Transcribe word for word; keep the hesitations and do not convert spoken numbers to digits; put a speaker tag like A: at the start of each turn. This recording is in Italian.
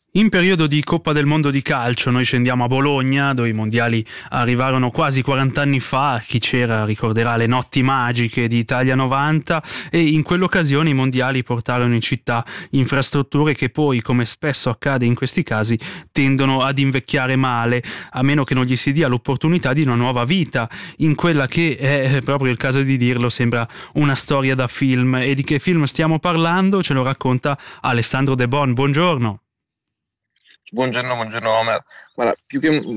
A: In periodo di Coppa del Mondo di calcio noi scendiamo a Bologna, dove i mondiali arrivarono quasi quaranta anni fa, chi c'era ricorderà le notti magiche di Italia novanta, e in quell'occasione i mondiali portarono in città infrastrutture che poi, come spesso accade in questi casi, tendono ad invecchiare male, a meno che non gli si dia l'opportunità di una nuova vita, in quella che è proprio il caso di dirlo, sembra una storia da film. E di che film stiamo parlando? Ce lo racconta Alessandro De Bon. Buongiorno.
B: Buongiorno, buongiorno Omer. Guarda, più che un